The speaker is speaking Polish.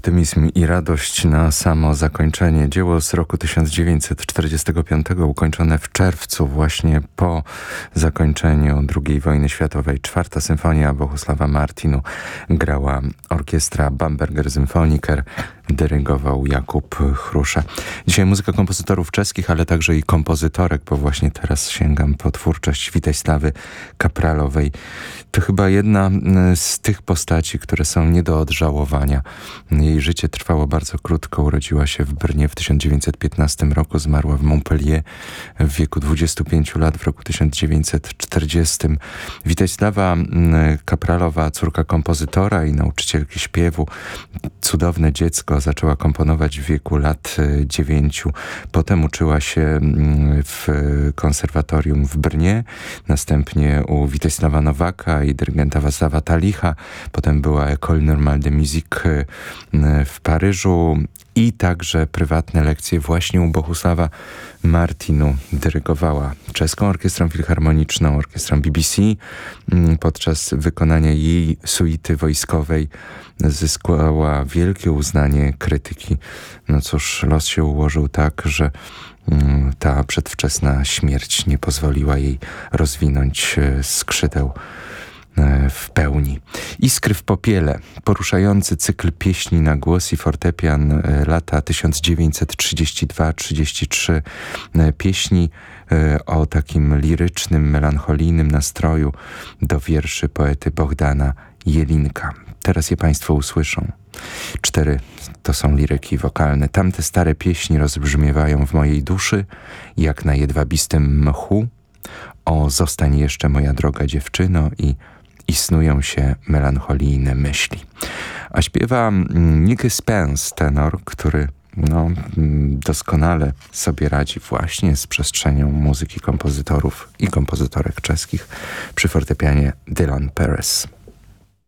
optymizm i radość na samo zakończenie. Dzieło z roku 1945, ukończone w czerwcu, właśnie po zakończeniu II wojny światowej. Czwarta symfonia Bohusława Martinu grała orkiestra Bamberger Symfoniker, dyrygował Jakub Chrusza. Dzisiaj muzyka kompozytorów czeskich, ale także i kompozytorek, bo właśnie teraz sięgam po twórczość Witejsławy Kapralowej. To chyba jedna z tych postaci, które są nie do odżałowania. Jej życie trwało bardzo krótko. Urodziła się w Brnie w 1915 roku, zmarła w Montpellier w wieku 25 lat w roku 1940. Witejsława Kapralowa, córka kompozytora i nauczycielki śpiewu, cudowne dziecko, zaczęła komponować w wieku lat 9. Potem uczyła się w konserwatorium w Brnie, następnie u Witejsława Nowaka i dyrygenta Wacława Talicha. Potem była École Normale de Musique w Paryżu i także prywatne lekcje właśnie u Bohusława Martinu. Dyrygowała czeską orkiestrą filharmoniczną, orkiestrą BBC. Podczas wykonania jej suity wojskowej zyskała wielkie uznanie krytyki. No cóż, los się ułożył tak, że ta przedwczesna śmierć nie pozwoliła jej rozwinąć skrzydeł w pełni. Iskry w popiele, poruszający cykl pieśni na głos i fortepian, lata 1932-33, pieśni o takim lirycznym, melancholijnym nastroju do wierszy poety Bohdana Jelinka. Teraz je Państwo usłyszą. 4 to są liryki wokalne. Tamte stare pieśni rozbrzmiewają w mojej duszy, jak na jedwabistym mchu. O, zostań jeszcze moja droga dziewczyno i snują się melancholijne myśli. A śpiewa Nicky Spence, tenor, który doskonale sobie radzi właśnie z przestrzenią muzyki kompozytorów i kompozytorek czeskich przy fortepianie Dylan Perez.